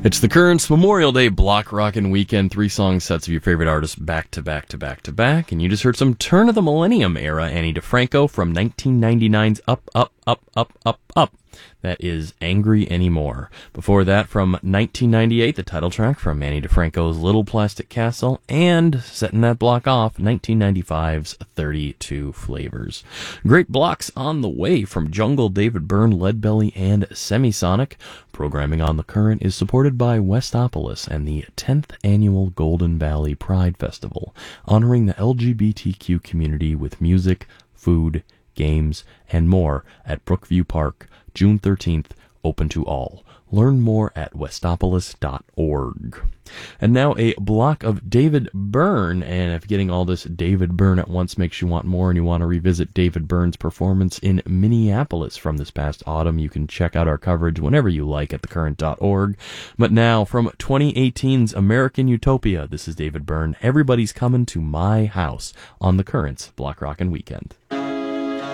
It's the Currents Memorial Day Block Rockin' Weekend. 3 song sets of your favorite artists back to back to back to back. And you just heard some turn of the millennium era Ani DiFranco from 1999's Up, Up, Up, Up, Up, Up. That is Angry Anymore. Before that, from 1998, the title track from Ani DiFranco's Little Plastic Castle, and setting that block off, 1995's 32 Flavors. Great blocks on the way from Jungle, David Byrne, Leadbelly, and Semisonic. Programming on The Current is supported by Westopolis and the 10th Annual Golden Valley Pride Festival, honoring the LGBTQ community with music, food, games, and more at Brookview Park, June 13th, open to all. Learn more at westopolis.org. And now a block of David Byrne, and if getting all this David Byrne at once makes you want more and you want to revisit David Byrne's performance in Minneapolis from this past autumn, you can check out our coverage whenever you like at thecurrent.org. But now, from 2018's American Utopia, this is David Byrne. Everybody's coming to my house on The Current's Block Rockin' Weekend.